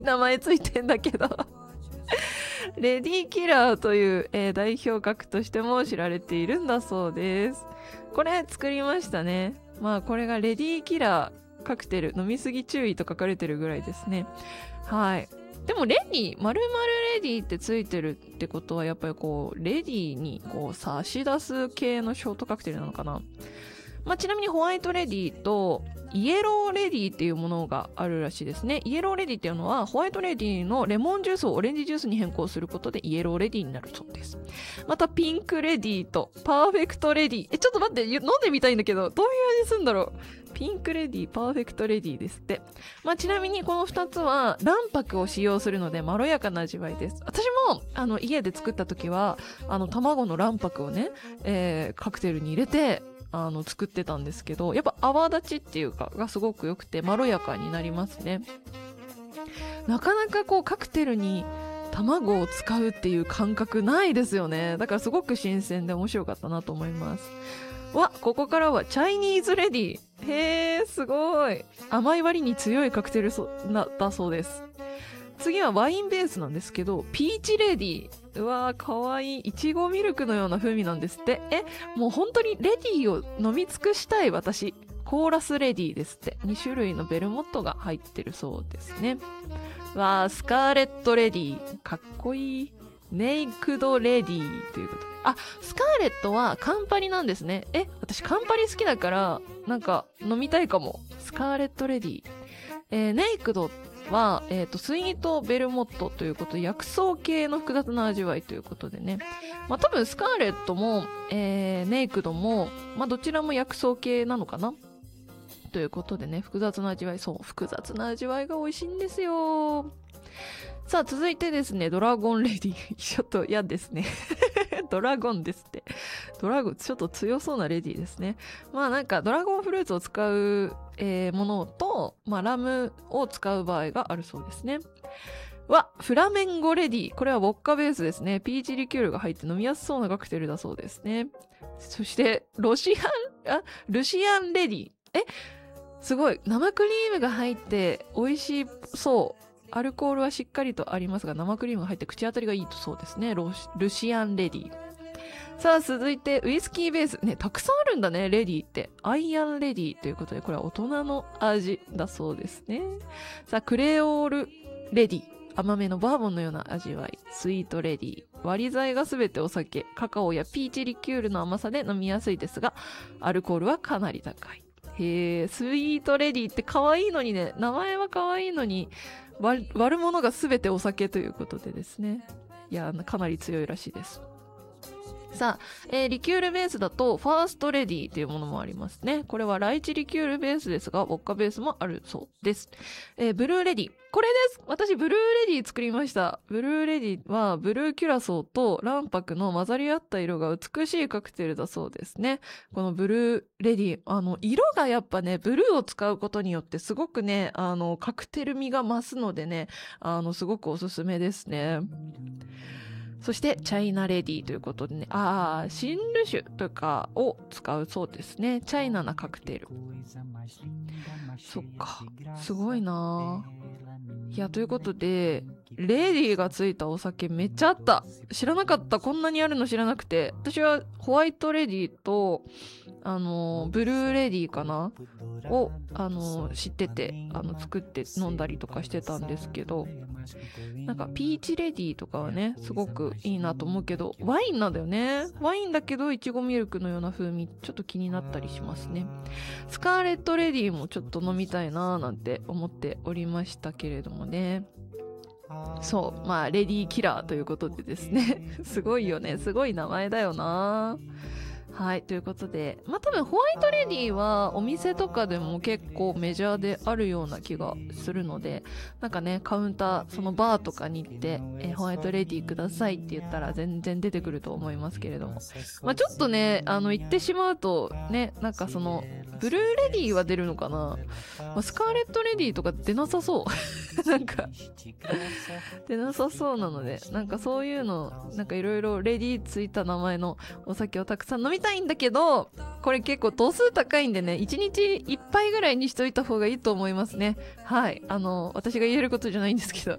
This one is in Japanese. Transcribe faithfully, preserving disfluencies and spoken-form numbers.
名前ついてんだけどレディーキラーという、えー、代表格としても知られているんだそうです。これ作りましたね。まあこれがレディーキラーカクテル飲みすぎ注意と書かれてるぐらいですね。はい。でもレディー、丸々レディーってついてるってことはやっぱりこうレディーにこう差し出す系のショートカクテルなのかな。まあ、ちなみにホワイトレディーとイエローレディーっていうものがあるらしいですね。イエローレディーっていうのはホワイトレディーのレモンジュースをオレンジジュースに変更することでイエローレディーになるそうです。またピンクレディーとパーフェクトレディー。え、ちょっと待って、飲んでみたいんだけど、どういう味するんだろう。ピンクレディー、パーフェクトレディーですって。まあ、ちなみにこのふたつは卵白を使用するのでまろやかな味わいです。私もあの家で作った時はあの卵の卵白をね、えー、カクテルに入れてあの作ってたんですけど、やっぱ泡立ちっていうかがすごく良くてまろやかになりますね。なかなかこうカクテルに卵を使うっていう感覚ないですよね。だからすごく新鮮で面白かったなと思います。わ、ここからはチャイニーズレディー。へー、すごい。甘い割に強いカクテルそなだそうです。次はワインベースなんですけど、ピーチレディー。うわー、かわいい。いちごミルクのような風味なんですって。え、もう本当にレディーを飲み尽くしたい私。コーラスレディーですって。に種類のベルモットが入ってるそうですね。わー、スカーレットレディー。かっこいい。ネイクドレディーということで。あ、スカーレットはカンパリなんですね。え、私カンパリ好きだから、なんか飲みたいかも。スカーレットレディー。えー、ネイクドは、えっと、スイートベルモットということで、薬草系の複雑な味わいということでね。まあ多分スカーレットも、えー、ネイクドも、まあどちらも薬草系なのかなということでね、複雑な味わい。そう、複雑な味わいが美味しいんですよ。さあ、続いてですね、ドラゴンレディー。ちょっと嫌ですね。ドラゴンですって。ドラゴン、ちょっと強そうなレディーですね。まあなんか、ドラゴンフルーツを使う、えー、ものと、まあラムを使う場合があるそうですね。わ、フラメンゴレディー。これはウォッカベースですね。ピーチリキュールが入って飲みやすそうなカクテルだそうですね。そして、ロシアン、あ、ルシアンレディー。え、すごい。生クリームが入って美味しそう。アルコールはしっかりとありますが、生クリームが入って口当たりがいいとそうですね。ロルシアンレディー。さあ、続いて、ウイスキーベース。ね、たくさんあるんだね、レディーって。アイアンレディーということで、これは大人の味だそうですね。さあ、クレオールレディー。甘めのバーボンのような味わい。スイートレディー。割り剤がすべてお酒。カカオやピーチリキュールの甘さで飲みやすいですが、アルコールはかなり高い。へー、スイートレディーって可愛いのにね、名前は可愛いのに、割るものが全てお酒ということでですね。いや、かなり強いらしいです。さあ、えー、リキュールベースだとファーストレディーというものもありますね。これはライチリキュールベースですが、ウォッカベースもあるそうです。えー、ブルーレディ。これです。私、ブルーレディ作りました。ブルーレディは、ブルーキュラソーと卵白の混ざり合った色が美しいカクテルだそうですね。このブルーレディ、あの、色がやっぱね、ブルーを使うことによってすごくね、あの、カクテル味が増すのでね、あの、すごくおすすめですね。そして、チャイナレディということでね、ああ、新ルシュとかを使うそうですね。チャイナなカクテル。そっか、すごいなぁ。いや、ということで、レディーがついたお酒めっちゃあった。知らなかった。こんなにあるの知らなくて。私はホワイトレディーと、あの、ブルーレディーかなを、あの、知ってて、あの、作って飲んだりとかしてたんですけど、なんか、ピーチレディーとかはね、すごくいいなと思うけど、ワインなんだよね。ワインだけど、いちごミルクのような風味、ちょっと気になったりしますね。スカーレットレディーもちょっと飲みたいなーなんて思っておりましたけれどもね。そう、まあ、レディーキラーということでですね。すごいよね。すごい名前だよな。はい、ということで、まあ多分ホワイトレディーはお店とかでも結構メジャーであるような気がするので、なんかね、カウンター、そのバーとかに行って、えホワイトレディーくださいって言ったら全然出てくると思いますけれども。まあちょっとね、あの、言ってしまうと、ね、なんかその、ブルーレディーは出るのかな、まあ、スカーレットレディーとか出なさそう。なんか、出なさそうなので、なんかそういうの、なんかいろいろレディーついた名前のお酒をたくさん飲みたいたいんだけど、これ結構度数高いんでね、いちにちいっぱいぐらいにしといた方がいいと思いますね。はい。あの、私が言えることじゃないんですけど。